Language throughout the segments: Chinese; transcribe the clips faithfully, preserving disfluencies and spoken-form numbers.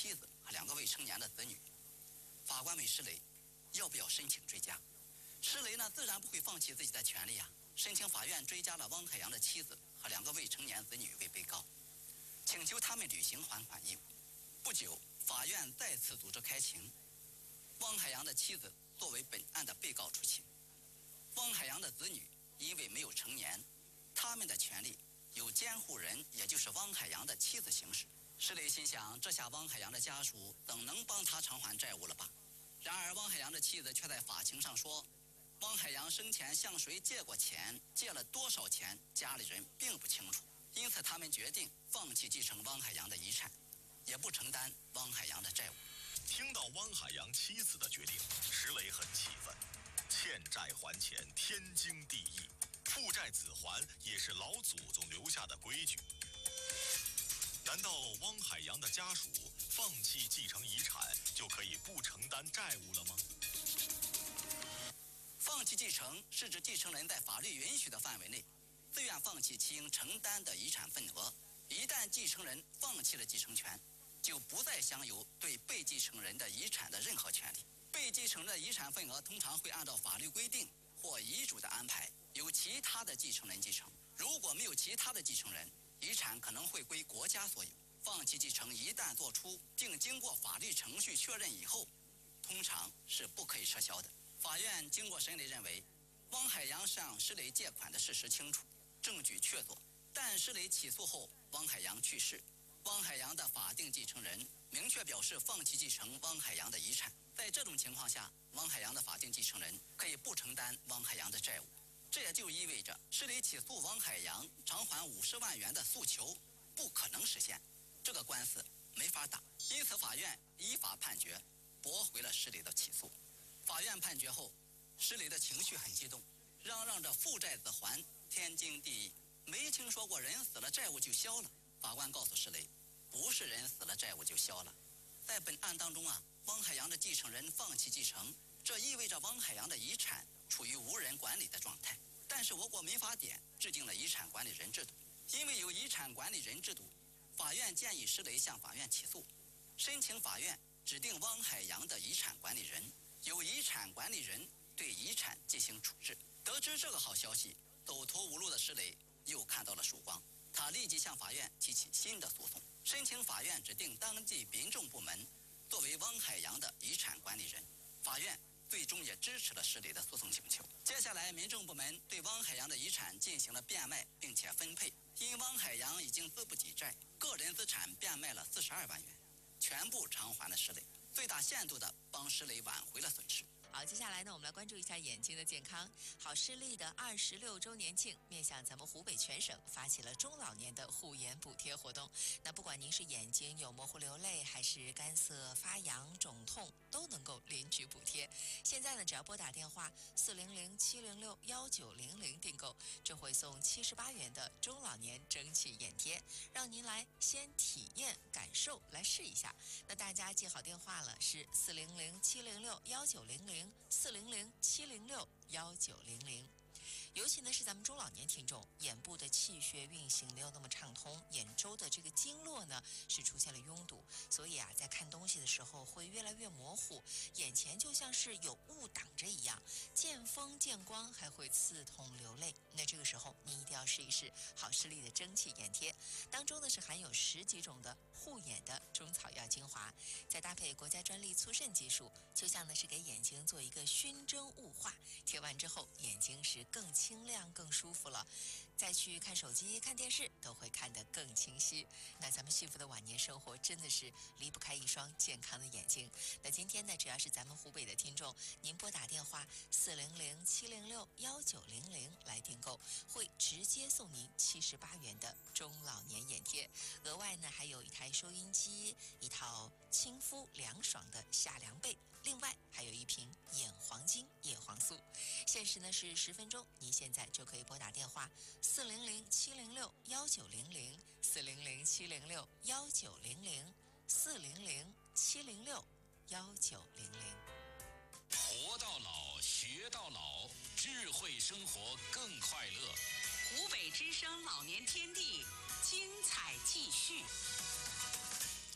妻子和两个未成年的子女。法官问施雷要不要申请追加，施雷呢自然不会放弃自己的权利啊，申请法院追加了汪海洋的妻子和两个未成年子女为被告，请求他们履行还款义务。不久，法院再次组织开庭，汪海洋的妻子作为本案的被告出庭，汪海洋的子女因为没有成年，他们的权利由监护人，也就是汪海洋的妻子行使。施雷心想，这下汪海洋的家属怎能帮他偿还债务了吧？然而汪海洋的妻子却在法庭上说，汪海洋生前向谁借过钱，借了多少钱，家里人并不清楚，因此他们决定放弃继承汪海洋的遗产，也不承担汪海洋的债务。 听到汪海洋妻子的决定，石雷很气愤。欠债还钱，天经地义，父债子还也是老祖宗留下的规矩。难道汪海洋的家属放弃继承遗产就可以不承担债务了吗？ 放弃继承是指继承人在法律允许的范围内，自愿放弃其应承担的遗产份额。一旦继承人放弃了继承权，就不再享有对被继承人的遗产的任何权利。被继承人的遗产份额通常会按照法律规定或遗嘱的安排，由其他的继承人继承。如果没有其他的继承人，遗产可能会归国家所有。放弃继承一旦做出并经过法律程序确认以后，通常是不可以撤销的。法院经过审理认为，汪海洋向施雷借款的事实清楚，证据确凿，但施雷起诉后，汪海洋去世，汪海洋的法定继承人明确表示放弃继承汪海洋的遗产。在这种情况下，汪海洋的法定继承人可以不承担汪海洋的债务。这也就意味着施雷起诉汪海洋偿还五十万元的诉求不可能实现，这个官司没法打。因此法院依法判决驳回了施雷的起诉。法院判决后，施雷的情绪很激动，嚷嚷着父债子还，天经地义，没听说过人死了债务就消了。法官告诉施雷，不是人死了债务就消了。在本案当中啊，汪海洋的继承人放弃继承，这意味着汪海洋的遗产处于无人管理的状态。但是我国民法典制定了遗产管理人制度，因为有遗产管理人制度，法院建议施雷向法院起诉，申请法院指定汪海洋的遗产管理人，由遗产管理人对遗产进行处置。得知这个好消息，走投无路的施雷又看到了曙光，他立即向法院提起新的诉讼，申请法院指定当地民政部门作为汪海洋的遗产管理人。法院最终也支持了施雷的诉讼请求。接下来，民政部门对汪海洋的遗产进行了变卖并且分配。因汪海洋已经资不抵债，个人资产变卖了四十二万元，全部偿还了施雷，最大限度地帮施雷挽回了损失。 好，接下来呢，我们来关注一下眼睛的健康。好视力的二十六周年庆，面向咱们湖北全省发起了中老年的护眼补贴活动。那不管您是眼睛有模糊流泪，还是干涩发痒肿痛，都能够领取补贴。现在呢，只要拨打电话四零零七零六幺九零零订购，就会送七十八元的中老年蒸汽眼贴，让您来先体验感受，来试一下。那大家记好电话了，是四零零七零六幺九零零。四零零七零六幺九零零。尤其呢是咱们中老年听众，眼部的气血运行没有那么畅通，眼周的这个经络呢是出现了拥堵，所以啊在看东西的时候会越来越模糊，眼前就像是有雾挡着一样，见风见光，还会刺痛流泪。那这个时候你一定要试一试好视力的蒸汽眼贴，当中呢是含有十几种的护眼的中草药精华，再搭配国家专利促渗技术，就像呢是给眼睛做一个熏蒸雾化，贴完之后眼睛是更清亮更舒服了，再去看手机看电视都会看得更清晰。那咱们幸福的晚年生活真的是离不开一双健康的眼睛。那今天呢，只要是咱们湖北的听众，您拨打电话四零零七零六幺九零零来订购，会直接送您七十八元的中老年眼贴，额外呢还有一台收音机，一套亲肤凉爽的夏凉被，另外还有一瓶眼黄金叶黄素。限时呢是十分钟，您现在就可以拨打电话四零零七零六幺九零零四零零七零六幺九零零四零零七零六幺九零零。 活到老，学到老，智慧生活更快乐。 湖北之声老年天地，精彩继续。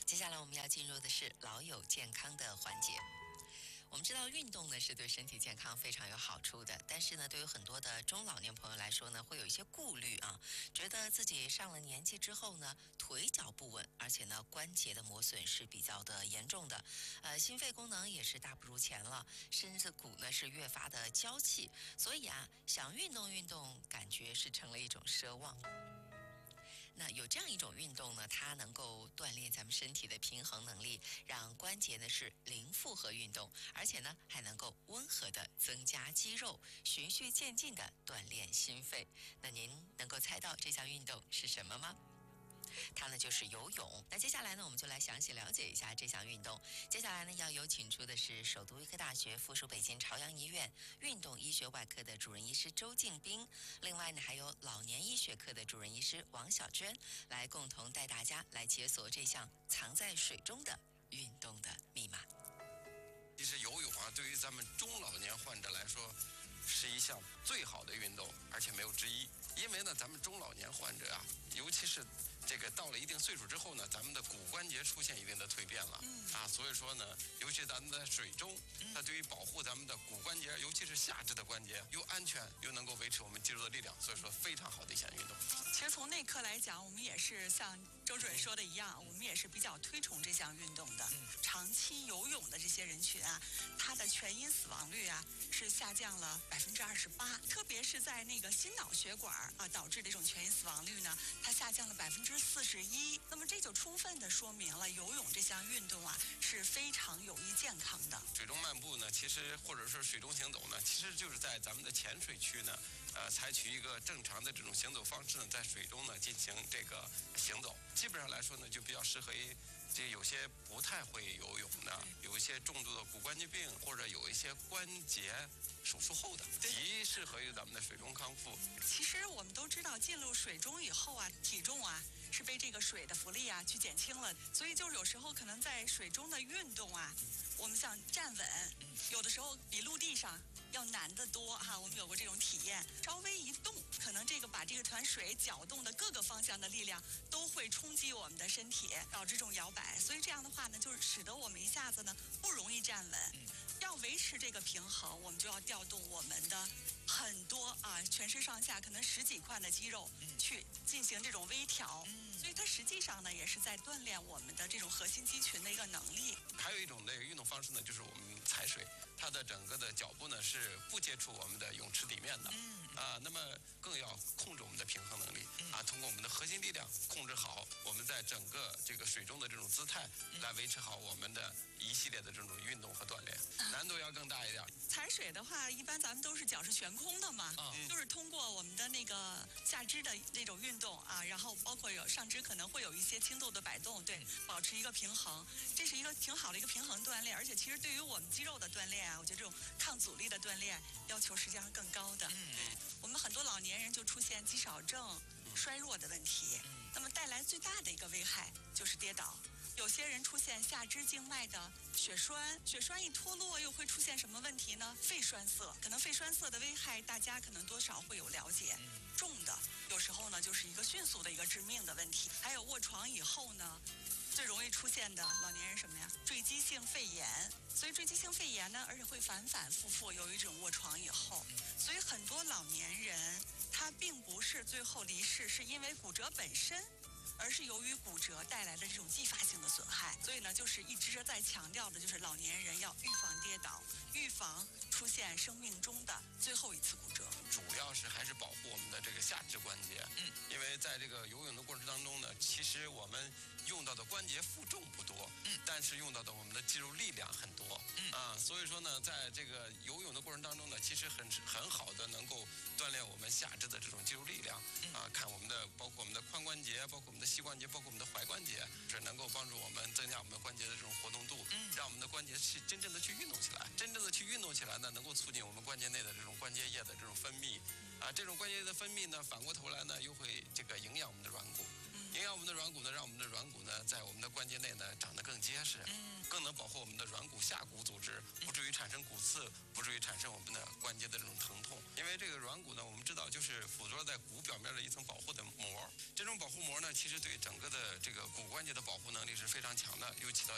接下来我们要进入的是老友健康的环节。我们知道运动呢是对身体健康非常有好处的，但是呢，对于很多的中老年朋友来说呢，会有一些顾虑啊，觉得自己上了年纪之后呢，腿脚不稳，而且呢，关节的磨损是比较的严重的，呃，心肺功能也是大不如前了，身子骨呢是越发的娇气，所以啊，想运动运动，感觉是成了一种奢望。那有这样一种运动呢，它能够锻炼咱们身体的平衡能力，让关节呢是零负荷运动，而且呢还能够温和的增加肌肉，循序渐进的锻炼心肺。那您能够猜到这项运动是什么吗？它呢就是游泳。那接下来呢，我们就来详细了解一下这项运动。接下来呢，要有请出的是首都医科大学附属北京朝阳医院运动医学外科的主任医师周静斌，另外呢，还有老年医学科的主任医师王小娟，来共同带大家来解锁这项藏在水中的运动的密码。 其实游泳啊，对于咱们中老年患者来说，是一项最好的运动，而且没有之一。因为呢，咱们中老年患者啊，尤其是这个到了一定岁数之后呢，咱们的骨关节出现一定的蜕变了，嗯、啊，所以说呢，尤其咱们在水中，它对于保护咱们的骨关节，尤其是下肢的关节，又安全又能够维持我们肌肉的力量，所以说非常好的一项运动。 其实从内科来讲，我们也是像周主任说的一样，我们也是比较推崇这项运动的。嗯、长期游泳的这些人群啊，他的全因死亡率啊是下降了百分之二十八，特别是在那个心脑血管啊导致这种全因死亡率呢，它下降了百分之四十一。那么这就充分的说明了游泳这项运动啊是非常有益健康的。 水中漫步呢，其实或者是水中行走呢，其实就是在咱们的浅水区呢，呃，采取一个正常的这种行走方式呢，在水中呢进行这个行走。基本上来说呢，就比较适合于这有些不太会游泳的，有一些重度的骨关节病，或者有一些关节手术后的，极适合于咱们的水中康复。 其实我们都知道，进入水中以后啊，体重啊是被这个水的浮力啊去减轻了，所以就是有时候可能在水中的运动啊，我们想站稳，有的时候比陆地上要难得多哈、啊。我们有过这种体验，稍微一动，可能这个把这个团水搅动的各个方向的力量都会冲击我们的身体，导致这种摇摆。所以这样的话呢，就是使得我们一下子呢不容易站稳。要维持这个平衡，我们就要调动我们的很多啊，全身上下可能十几块的肌肉去进行这种微调。所以它实际上呢，也是在锻炼我们的这种核心肌群的一个能力。 还有一种的运动方式呢，就是我们踩水，它的整个的脚部呢是不接触我们的泳池底面的，啊，那么更要控制我们的平衡能力啊，通过我们的核心力量控制好我们在整个这个水中的这种姿态，来维持好我们的一系列的这种运动和锻炼，难度要更大一点。 踩水的话，一般咱们都是脚是悬空的嘛，嗯、就是通过我们的那个下肢的那种运动啊，然后包括有上肢可能会有一些轻度的摆动，对，保持一个平衡，这是一个挺好的一个平衡锻炼。而且其实对于我们肌肉的锻炼啊，我觉得这种抗阻力的锻炼要求实际上更高的。嗯，我们很多老年人就出现肌少症、衰弱的问题，那么带来最大的一个危害就是跌倒。有些人出现下肢静脉的血栓，血栓一脱落又会出现什么问题呢？肺栓塞，可能肺栓塞的危害大家可能多少会有了解，重的有时候呢就是一个迅速的一个致命的问题。还有卧床以后呢，最容易出现的老年人什么呀？坠积性肺炎。所以坠积性肺炎呢，而且会反反复复，由于这种卧床以后，所以很多老年人他并不是最后离世是因为骨折本身，而是由于骨折带来的这种继发性的损害。所以呢，就是一直在强调的就是老年人要预防跌倒，预防出现生命中的最后一次骨折。 主要是还是保护我们的这个下肢关节，嗯，因为在这个游泳的过程当中呢，其实我们用到的关节负重不多，嗯，但是用到的我们的肌肉力量很多，嗯啊，所以说呢，在这个游泳的过程当中呢，其实很很好的能够锻炼我们下肢的这种肌肉力量，啊，看我们的包括我们的髋关节，包括我们的膝关节，包括我们的踝关节，是能够帮助我们增加我们的关节的这种活动度，嗯，让我们的关节去真正的去运动起来，真正的去运动起来呢，能够促进我们关节内的这种关节液的这种分泌，啊，这种关节液的分泌呢，反过头来呢，又会这个营养我们的软骨。 营养我们的软骨呢，让我们的软骨呢在我们的关节内呢长得更结实，嗯，更能保护我们的软骨下骨组织，不至于产生骨刺，不至于产生我们的关节的这种疼痛。因为这个软骨呢，我们知道就是附着在骨表面的一层保护的膜，这种保护膜呢，其实对整个的这个骨关节的保护能力是非常强的，又起到